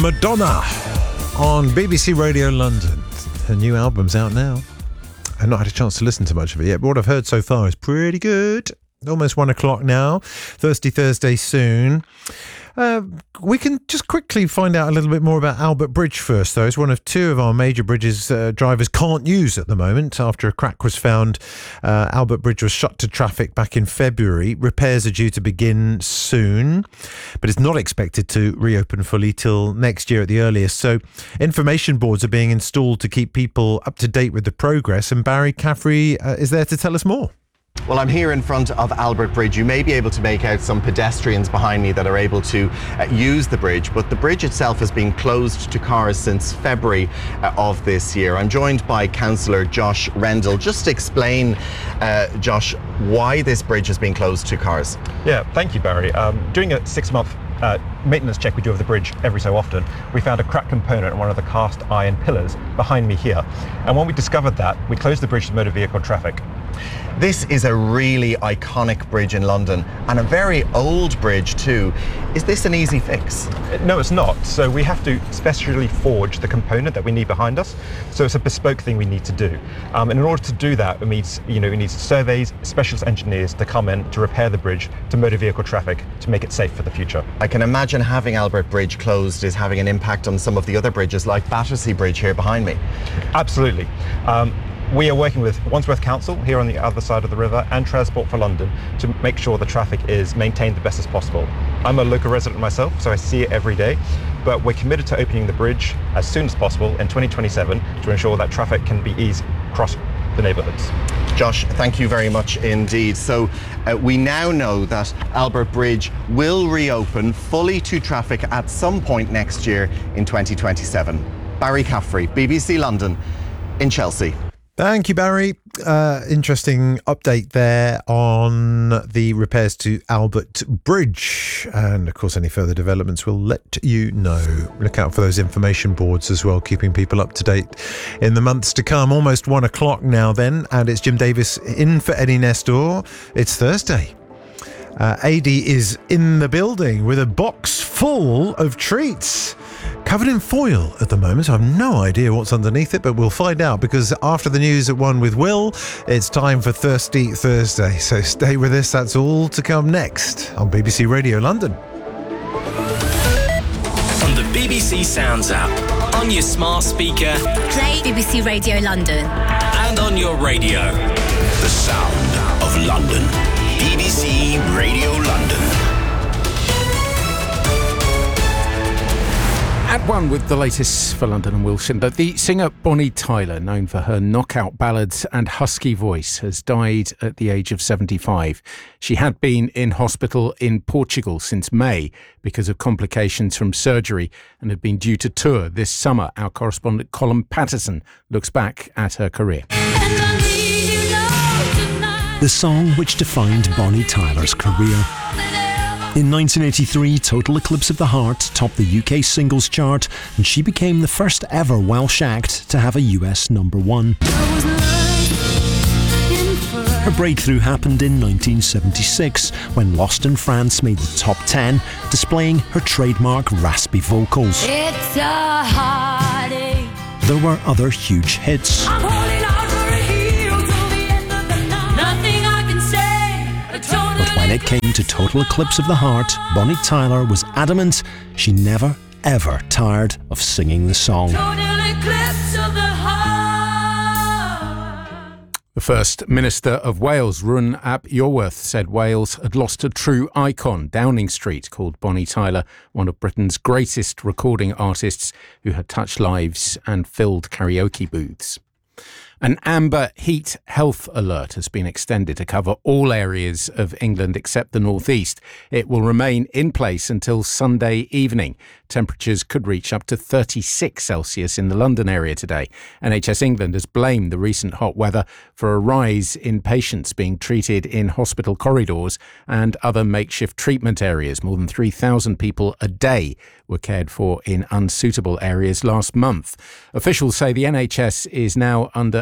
Madonna on BBC Radio London. Her new album's out now. I've not had a chance to listen to much of it yet, but what I've heard so far is pretty good. Almost 1 o'clock now. Thirsty Thursday soon. We can just quickly find out a little bit more about Albert Bridge first, though. It's one of two of our major bridges drivers can't use at the moment. After a crack was found, Albert Bridge was shut to traffic back in February. Repairs are due to begin soon, but it's not expected to reopen fully till next year at the earliest. So information boards are being installed to keep people up to date with the progress, and Barry Caffrey is there to tell us more. Well, I'm here in front of Albert Bridge. You may be able to make out some pedestrians behind me that are able to use the bridge, but the bridge itself has been closed to cars since February of this year. I'm joined by Councillor Josh Rendell. Just explain, Josh, why this bridge has been closed to cars. Yeah, thank you, Barry. Doing a 6-month maintenance check we do of the bridge every so often, we found a cracked component on one of the cast iron pillars behind me here. And when we discovered that, we closed the bridge to motor vehicle traffic. This is a really iconic bridge in London, and a very old bridge too. Is this an easy fix? No, it's not. So we have to specially forge the component that we need behind us. So it's a bespoke thing we need to do. And in order to do that, it needs surveys, specialist engineers to come in to repair the bridge to motor vehicle traffic to make it safe for the future. I can imagine having Albert Bridge closed is having an impact on some of the other bridges like Battersea Bridge here behind me. Absolutely. We are working with Wandsworth Council here on the other side of the river and Transport for London to make sure the traffic is maintained the best as possible. I'm a local resident myself, so I see it every day, but we're committed to opening the bridge as soon as possible in 2027 to ensure that traffic can be eased across the neighbourhoods. Josh, thank you very much indeed. So we now know that Albert Bridge will reopen fully to traffic at some point next year in 2027. Barry Caffrey, BBC London in Chelsea. Thank you, Barry. Interesting update there on the repairs to Albert Bridge. And of course, any further developments we'll let you know. Look out for those information boards as well, keeping people up to date in the months to come. Almost 1 o'clock now then, and it's Jim Davis in for Eddie Nestor. It's Thursday. AD is in the building with a box full of treats. Covered in foil at the moment. I have no idea what's underneath it, but we'll find out, because after the news at 1 with Will, it's time for Thirsty Thursday. So stay with us. That's all to come next on BBC Radio London. On the BBC Sounds app, on your smart speaker, play BBC Radio London, and on your radio. The sound of London. BBC Radio London. At 1 with the latest for London and Wilson, the singer Bonnie Tyler, known for her knockout ballads and husky voice, has died at the age of 75. She had been in hospital in Portugal since May because of complications from surgery and had been due to tour this summer. Our correspondent Colin Patterson looks back at her career. The song which defined Bonnie Tyler's career. In 1983, Total Eclipse of the Heart topped the UK singles chart, and she became the first ever Welsh act to have a US number 1. Her breakthrough happened in 1976 when Lost in France made the top 10, displaying her trademark raspy vocals. It's a heartache. There were other huge hits. I'm holding out for a hero till the end of the night. Nothing I can say. But when it came to Total Eclipse of the Heart, Bonnie Tyler was adamant she never, ever tired of singing the song. Total eclipse of the heart. The First Minister of Wales, Rhun ap Iorwerth, said Wales had lost a true icon. Downing Street called Bonnie Tyler one of Britain's greatest recording artists who had touched lives and filled karaoke booths. An amber heat health alert has been extended to cover all areas of England except the northeast. It will remain in place until Sunday evening. Temperatures could reach up to 36 Celsius in the London area today. NHS England has blamed the recent hot weather for a rise in patients being treated in hospital corridors and other makeshift treatment areas. More than 3,000 people a day were cared for in unsuitable areas last month. Officials say the NHS is now under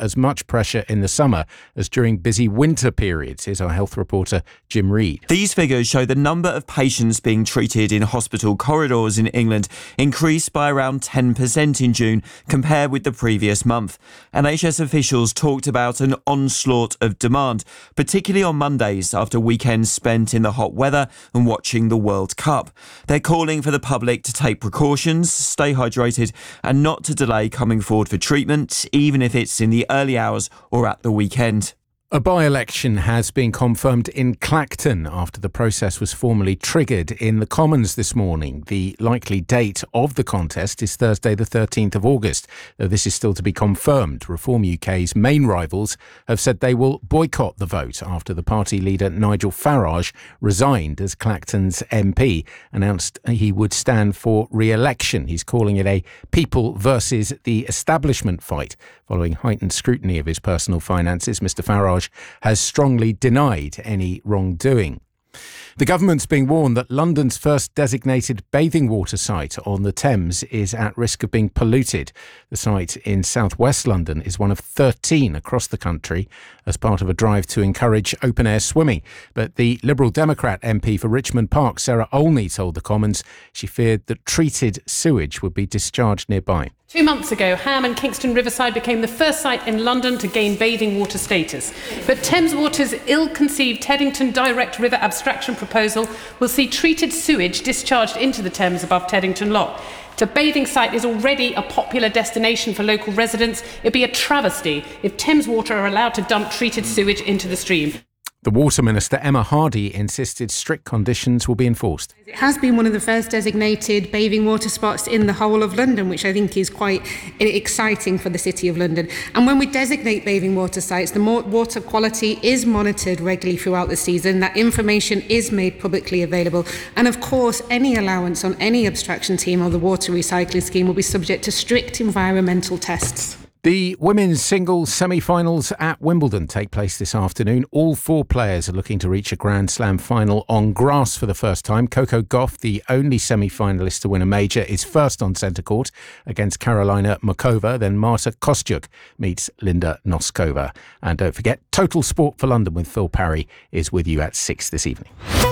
as much pressure in the summer as during busy winter periods. Here's our health reporter, Jim Reid. These figures show the number of patients being treated in hospital corridors in England increased by around 10% in June compared with the previous month. NHS officials talked about an onslaught of demand, particularly on Mondays after weekends spent in the hot weather and watching the World Cup. They're calling for the public to take precautions, stay hydrated and not to delay coming forward for treatment, even if it's in the early hours or at the weekend. A by-election has been confirmed in Clacton after the process was formally triggered in the Commons this morning. The likely date of the contest is Thursday the 13th of August, though this is still to be confirmed. Reform UK's main rivals have said they will boycott the vote after the party leader Nigel Farage resigned as Clacton's MP, announced he would stand for re-election. He's calling it a people versus the establishment fight. Following heightened scrutiny of his personal finances, Mr Farage has strongly denied any wrongdoing. The government's being warned that London's first designated bathing water site on the Thames is at risk of being polluted. The site in southwest London is one of 13 across the country as part of a drive to encourage open-air swimming. But the Liberal Democrat MP for Richmond Park, Sarah Olney, told the Commons she feared that treated sewage would be discharged nearby. 2 months ago, Ham and Kingston Riverside became the first site in London to gain bathing water status. But Thames Water's ill-conceived Teddington Direct River abstraction proposal will see treated sewage discharged into the Thames above Teddington Lock. The bathing site is already a popular destination for local residents. It'd be a travesty if Thames Water are allowed to dump treated sewage into the stream. The Water Minister, Emma Hardy, insisted strict conditions will be enforced. It has been one of the first designated bathing water spots in the whole of London, which I think is quite exciting for the City of London. And when we designate bathing water sites, the water quality is monitored regularly throughout the season. That information is made publicly available. And of course, any allowance on any abstraction team or the water recycling scheme will be subject to strict environmental tests. The women's singles semi-finals at Wimbledon take place this afternoon. All four players are looking to reach a Grand Slam final on grass for the first time. Coco Gauff, the only semi-finalist to win a major, is first on centre court against Karolina Muchova. Then Marta Kostyuk meets Linda Noskova. And don't forget, Total Sport for London with Phil Parry is with you at 6 this evening.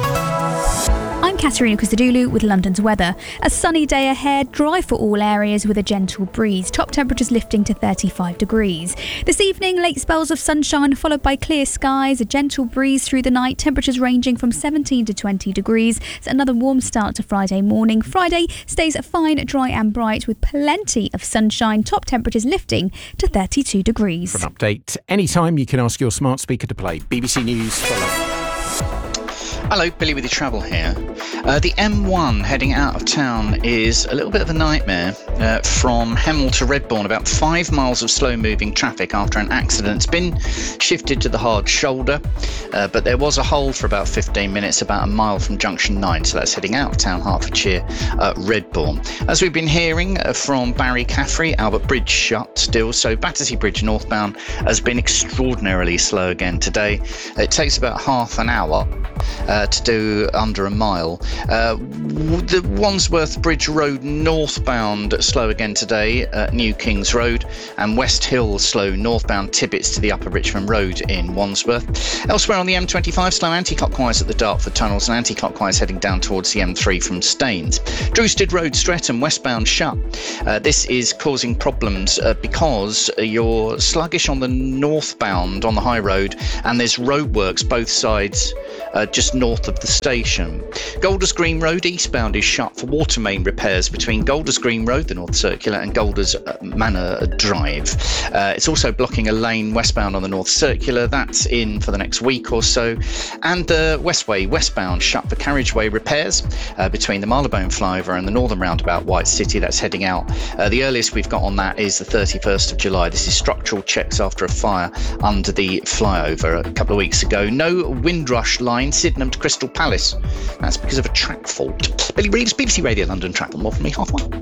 I'm Katerina Christodoulou with London's weather. A sunny day ahead, dry for all areas with a gentle breeze. Top temperatures lifting to 35 degrees. This evening, late spells of sunshine followed by clear skies, a gentle breeze through the night, temperatures ranging from 17 to 20 degrees. It's another warm start to Friday morning. Friday stays fine, dry and bright with plenty of sunshine. Top temperatures lifting to 32 degrees. For an update anytime, you can ask your smart speaker to play BBC News Follow. Hello, Billy with your travel here. The M1 heading out of town is a little bit of a nightmare from Hemel to Redbourne. About 5 miles of slow-moving traffic after an accident. It's been shifted to the hard shoulder, but there was a hold for about 15 minutes, about a mile from Junction 9. So that's heading out of town, Hertfordshire, Redbourne. As we've been hearing from Barry Caffrey, Albert Bridge shut still. So Battersea Bridge northbound has been extraordinarily slow again today. It takes about half an hour to do under a mile. The Wandsworth Bridge Road northbound slow again today at New Kings Road, and West Hill slow northbound Tibbets to the Upper Richmond Road in Wandsworth. Elsewhere on the M25, slow anti-clockwise at the Dartford tunnels and anti-clockwise heading down towards the M3 from Staines. Drewstead Road Streatham westbound shut. This is causing problems because you're sluggish on the northbound on the high road, and there's roadworks both sides just north of the station. Golders Green Road eastbound is shut for water main repairs between Golders Green Road, the North Circular, and Golders Manor Drive. It's also blocking a lane westbound on the North Circular. That's in for the next week or so. And the Westway westbound shut for carriageway repairs between the Marylebone flyover and the northern roundabout White City. That's heading out. The earliest we've got on that is the 31st of July. This is structural checks after a fire under the flyover a couple of weeks ago. No Windrush line Sydenham to Crystal Palace. That's because of a track fault. Billy Reeves, BBC Radio London, track more from me, half one.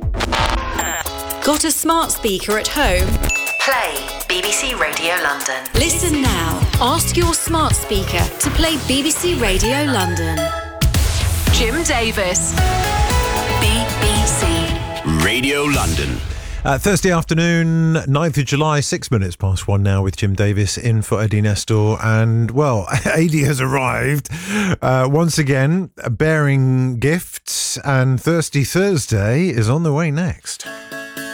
Got a smart speaker at home? Play BBC Radio London. Listen now. Ask your smart speaker to play BBC Radio London. Jim Davis. BBC Radio London. Thursday afternoon, 9th of July, 6 minutes past 1 now with Jim Davis in for Eddie Nestor. And, well, Eddie has arrived once again, bearing gifts, and Thirsty Thursday is on the way next.